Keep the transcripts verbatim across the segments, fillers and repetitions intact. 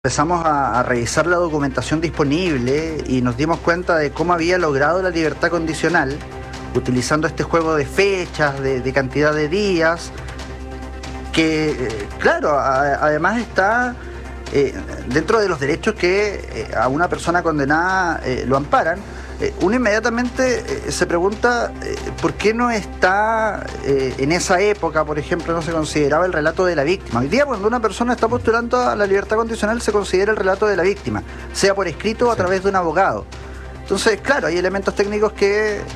Empezamos a, a revisar la documentación disponible y nos dimos cuenta de cómo había logrado la libertad condicional utilizando este juego de fechas, de, de cantidad de días, que eh, claro, a, además está eh, dentro de los derechos que eh, a una persona condenada eh, lo amparan. Eh, uno inmediatamente eh, se pregunta eh, por qué no está eh, en esa época, por ejemplo, no se consideraba el relato de la víctima. Hoy día, cuando una persona está postulando a la libertad condicional, se considera el relato de la víctima, sea por escrito o a través de un abogado. Entonces, claro, hay elementos técnicos que eh,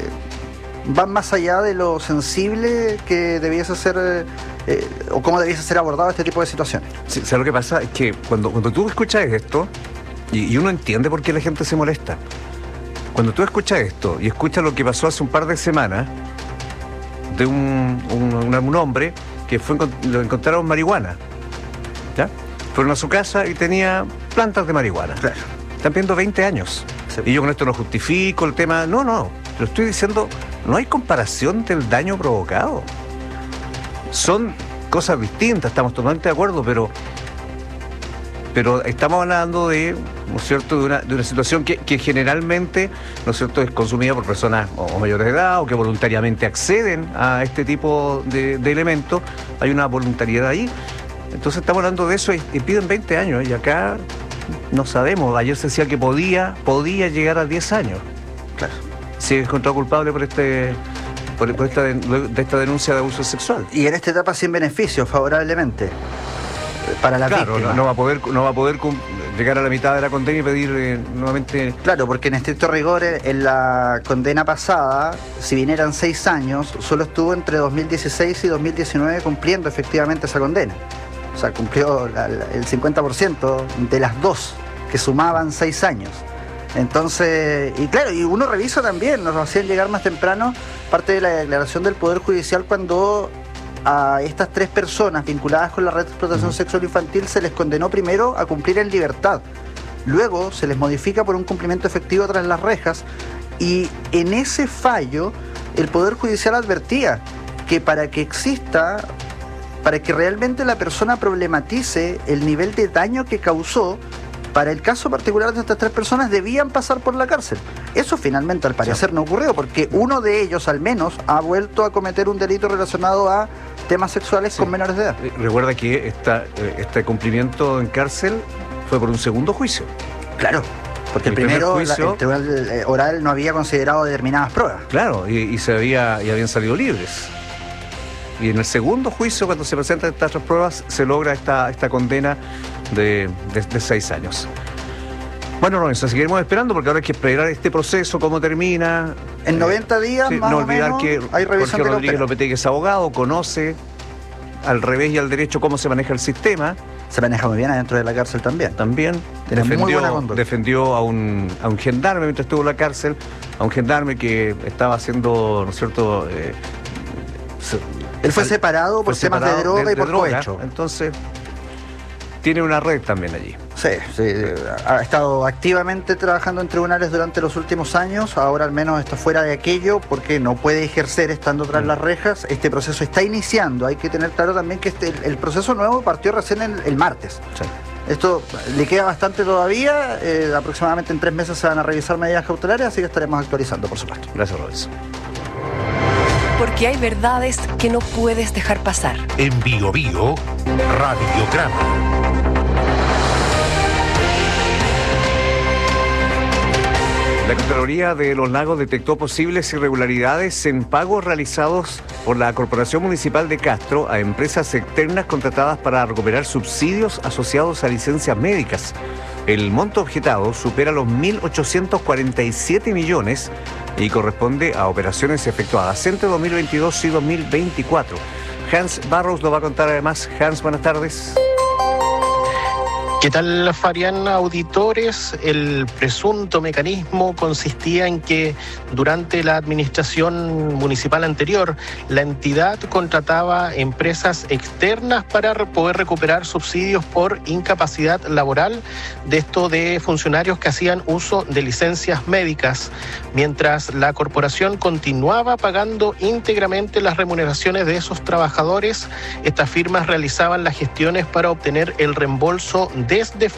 van más allá de lo sensible que debiese ser eh, o cómo debiese ser abordado este tipo de situaciones. Sí, ¿sabes lo que pasa? Es que cuando, cuando tú escuchas esto, y, y uno entiende por qué la gente se molesta. Cuando tú escuchas esto y escuchas lo que pasó hace un par de semanas de un, un, un, un hombre que fue lo encontraron marihuana, ¿ya? Fueron a su casa y tenía plantas de marihuana. Claro. Están pidiendo veinte años. Sí. Y yo con esto no justifico el tema. No, no. Lo estoy diciendo, no hay comparación del daño provocado. Son cosas distintas, estamos totalmente de acuerdo, pero... pero estamos hablando de, ¿no es cierto?, de una, de una situación que, que generalmente, ¿no es cierto?, es consumida por personas o, o mayores de edad o que voluntariamente acceden a este tipo de, de elementos. Hay una voluntariedad ahí. Entonces estamos hablando de eso y, y piden veinte años y acá no sabemos. Ayer se decía que podía, podía llegar a diez años. Claro. Si es encontrado culpable por este... por, por esta, de esta denuncia de abuso sexual. Y en esta etapa sin beneficios, favorablemente. Para la claro, víctima. No, no va a poder, no va a poder llegar a la mitad de la condena y pedir eh, nuevamente... Claro, porque en estricto rigor, en la condena pasada, si bien eran seis años, solo estuvo entre dos mil dieciséis y dos mil diecinueve cumpliendo efectivamente esa condena. O sea, cumplió la, la, el cincuenta por ciento de las dos, que sumaban seis años. Entonces, y claro, y uno revisa también, nos hacían llegar más temprano parte de la declaración del Poder Judicial cuando a estas tres personas vinculadas con la red de explotación sexual infantil se les condenó primero a cumplir en libertad, luego se les modifica por un cumplimiento efectivo tras las rejas, y en ese fallo el Poder Judicial advertía que para que exista, para que realmente la persona problematice el nivel de daño que causó, para el caso particular de estas tres personas debían pasar por la cárcel. Eso finalmente al parecer no ocurrió, porque uno de ellos al menos ha vuelto a cometer un delito relacionado a temas sexuales sí. con menores de edad. Recuerda que esta, este cumplimiento en cárcel fue por un segundo juicio. Claro, porque el, el primero juicio, la, el tribunal oral no había considerado determinadas pruebas. Claro, y, y, se había, y habían salido libres. Y en el segundo juicio, cuando se presentan estas otras pruebas, se logra esta, esta condena de, de, de seis años. Bueno, Robinson, seguiremos esperando porque ahora hay que esperar este proceso, cómo termina. En noventa días, sí, más no o olvidar menos, que hay revisión Jorge Rodríguez Lopetegui es abogado, conoce al revés y al derecho cómo se maneja el sistema. Se maneja muy bien adentro de la cárcel también. También. Tiene defendió, muy buena conducta. defendió a un, a un gendarme mientras estuvo en la cárcel, a un gendarme que estaba haciendo, ¿no es cierto?, eh, se, Él fue separado por temas de droga de, y por de droga, cohecho. Entonces, tiene una red también allí. Sí, sí, ha estado activamente trabajando en tribunales durante los últimos años, ahora al menos está fuera de aquello porque no puede ejercer estando tras mm. las rejas. Este proceso está iniciando, hay que tener claro también que este, el, el proceso nuevo partió recién el, el martes. Sí. Esto le queda bastante todavía, eh, aproximadamente en tres meses se van a revisar medidas cautelares, así que estaremos actualizando, por supuesto. Gracias, Robinson. Porque hay verdades que no puedes dejar pasar. En Bio Bio, Radiograma. La Contraloría de Los Lagos detectó posibles irregularidades en pagos realizados por la Corporación Municipal de Castro a empresas externas contratadas para recuperar subsidios asociados a licencias médicas. El monto objetado supera los mil ochocientos cuarenta y siete millones y corresponde a operaciones efectuadas entre dos mil veintidós y dos mil veinticuatro. Hans Barros lo va a contar además. Hans, buenas tardes. ¿Qué tal, Fabián? Auditores, el presunto mecanismo consistía en que durante la administración municipal anterior, la entidad contrataba empresas externas para poder recuperar subsidios por incapacidad laboral, de esto de funcionarios que hacían uso de licencias médicas, mientras la corporación continuaba pagando íntegramente las remuneraciones de esos trabajadores. Estas firmas realizaban las gestiones para obtener el reembolso desde